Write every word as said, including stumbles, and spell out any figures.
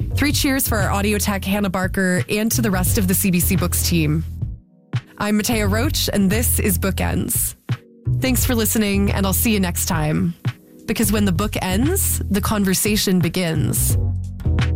Three cheers for our audio tech, Hannah Barker, and to the rest of the C B C Books team. I'm Matea Roach, and this is Bookends. Thanks for listening, and I'll see you next time. Because when the book ends, the conversation begins.